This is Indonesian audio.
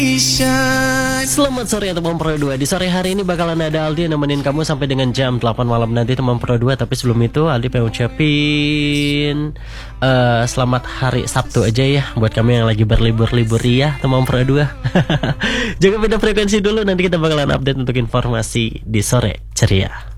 Selamat sore teman Pro 2. Di sore hari ini bakalan ada Aldi yang nemenin kamu sampai dengan jam 8 malam nanti teman Pro 2. Tapi sebelum itu Aldi pengen ucapin selamat hari Sabtu aja ya buat kamu yang lagi berlibur-libur ya teman Pro 2. Jangan beda frekuensi dulu, nanti kita bakalan update untuk informasi di sore ceria.